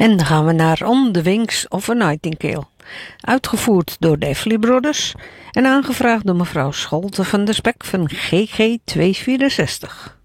En dan gaan we naar On the Wings of a Nightingale. Uitgevoerd door de Everly Brothers en aangevraagd door mevrouw Scholte van der Spek van GG264.